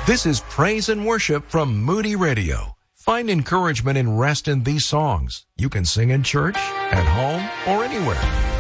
This is Praise and Worship from Moody Radio. Find encouragement and rest in these songs. You can sing in church, at home, or anywhere.